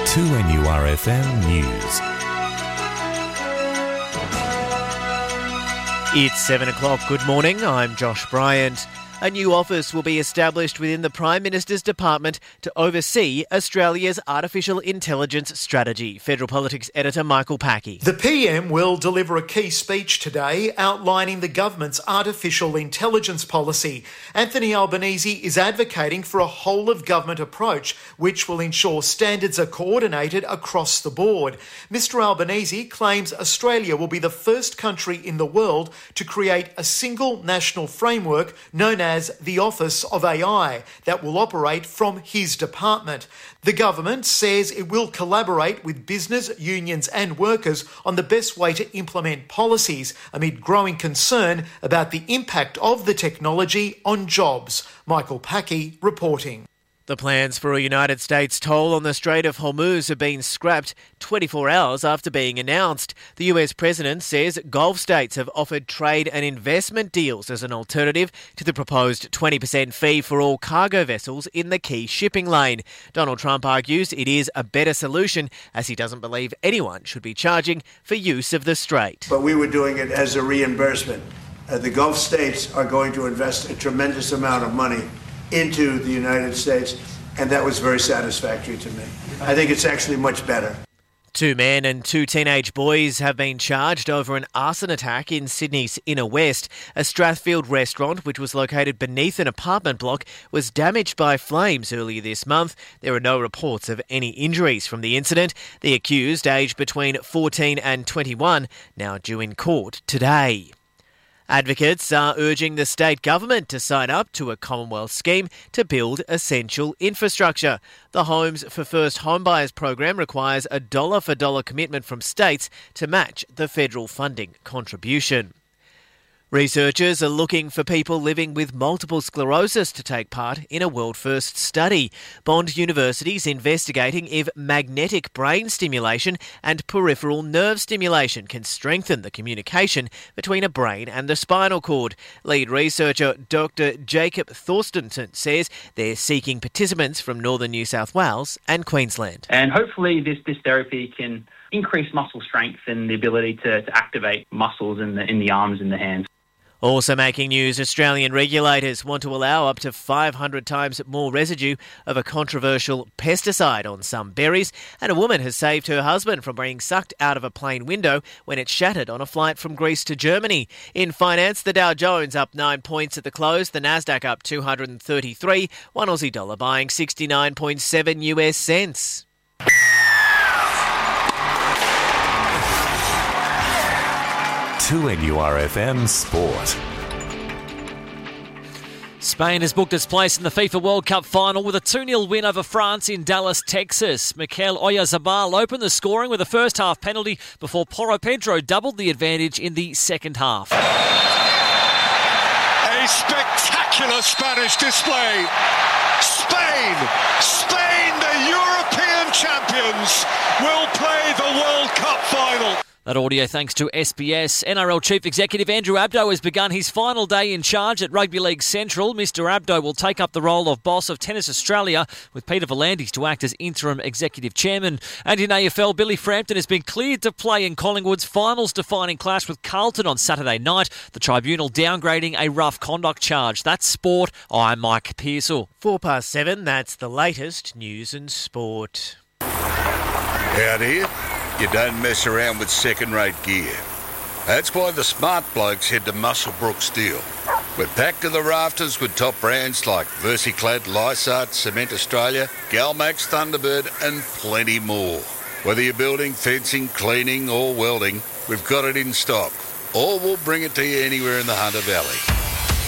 2NURFM News. It's 7 o'clock. Good morning. I'm Josh Bryant. A new office will be established within the Prime Minister's Department to oversee Australia's artificial intelligence strategy. Federal Politics editor Michael Packey. The PM will deliver a key speech today outlining the government's artificial intelligence policy. Anthony Albanese is advocating for a whole-of-government approach which will ensure standards are coordinated across the board. Mr Albanese claims Australia will be the first country in the world to create a single national framework known as the Office of AI that will operate from his department. The government says it will collaborate with business, unions and workers on the best way to implement policies amid growing concern about the impact of the technology on jobs. Michael Packey reporting. The plans for a United States toll on the Strait of Hormuz have been scrapped 24 hours after being announced. The US president says Gulf states have offered trade and investment deals as an alternative to the proposed 20% fee for all cargo vessels in the key shipping lane. Donald Trump argues it is a better solution as he doesn't believe anyone should be charging for use of the strait. But we were doing it as a reimbursement. The Gulf states are going to invest a tremendous amount of money into the United States, and that was very satisfactory to me. I think it's actually much better. 2 men and 2 teenage boys have been charged over an arson attack in Sydney's Inner West. A Strathfield restaurant, which was located beneath an apartment block, was damaged by flames earlier this month. There are no reports of any injuries from the incident. The accused, aged between 14 and 21, now due in court today. Advocates are urging the state government to sign up to a Commonwealth scheme to build essential infrastructure. The Homes for First Homebuyers program requires a dollar-for-dollar commitment from states to match the federal funding contribution. Researchers are looking for people living with multiple sclerosis to take part in a world-first study. Bond University is investigating if magnetic brain stimulation and peripheral nerve stimulation can strengthen the communication between a brain and the spinal cord. Lead researcher Dr. Jacob Thorstenson says they're seeking participants from northern New South Wales and Queensland. And hopefully this therapy can increase muscle strength and the ability to activate muscles in the arms and the hands. Also making news, Australian regulators want to allow up to 500 times more residue of a controversial pesticide on some berries, and a woman has saved her husband from being sucked out of a plane window when it shattered on a flight from Greece to Germany. In finance, the Dow Jones up 9 points at the close, the Nasdaq up 233, one Aussie dollar buying 69.7 US cents. NURFM Sport. Spain has booked its place in the FIFA World Cup final with a 2-0 win over France in Dallas, Texas. Mikel Oyarzabal opened the scoring with a first-half penalty before Porro Pedro doubled the advantage in the second half. A spectacular Spanish display. Spain, the European champions, will play the World Cup final. That audio thanks to SBS. NRL Chief Executive Andrew Abdo has begun his final day in charge at Rugby League Central. Mr Abdo will take up the role of boss of Tennis Australia, with Peter V'landys to act as interim executive chairman. And in AFL, Billy Frampton has been cleared to play in Collingwood's finals-defining clash with Carlton on Saturday night. The tribunal downgrading a rough conduct charge. That's sport. I'm Mike Pearsall. 7:04, that's the latest news and sport. Out here, you don't mess around with second-rate gear. That's why the smart blokes head to Muswellbrook Steel. We're packed to the rafters with top brands like Versiclad, Lysart, Cement Australia, Galmax, Thunderbird and plenty more. Whether you're building, fencing, cleaning or welding, we've got it in stock. Or we'll bring it to you anywhere in the Hunter Valley.